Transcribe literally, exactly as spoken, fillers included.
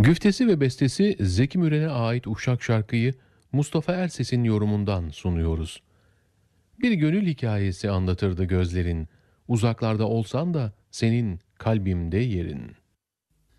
Güftesi ve bestesi Zeki Müren'e ait Uşak şarkıyı Mustafa Erses'in yorumundan sunuyoruz. Bir gönül hikayesi anlatırdı gözlerin, uzaklarda olsan da senin kalbimde yerin.